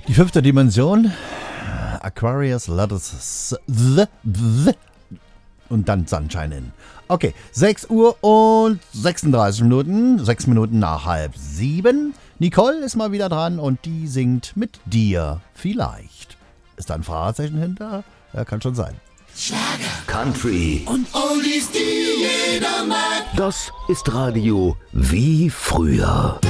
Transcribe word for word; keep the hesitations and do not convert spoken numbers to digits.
Die fünfte Dimension. Aquarius, let us the, the, und dann Sunshine in. Okay, sechs Uhr und sechsunddreißig Minuten, sechs Minuten nach halb sieben. Nicole ist mal wieder dran und die singt mit dir vielleicht. Ist da ein Fragezeichen hinter? Ja, kann schon sein. Schlager, Country und Oldies, die jeder mag. Das ist Radio wie früher.